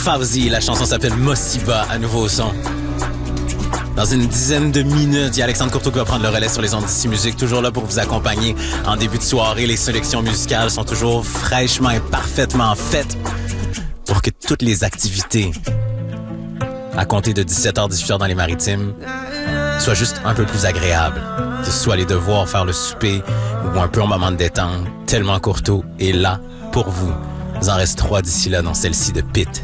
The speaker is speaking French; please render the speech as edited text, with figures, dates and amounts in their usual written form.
Fauzi, la chanson s'appelle Mosiba, à nouveau au son. Dans une dizaine de minutes, il y a Alexandre Courteau qui va prendre le relais sur les ondes d'ici musique, toujours là pour vous accompagner en début de soirée. Les sélections musicales sont toujours fraîchement et parfaitement faites pour que toutes les activités à compter de 17h, 18h dans les maritimes soient juste un peu plus agréables. Que ce soit les devoirs, faire le souper ou un peu un moment de détente. Tellement Courteau est là pour vous. Il en reste 3 d'ici là dans celle-ci de Pit.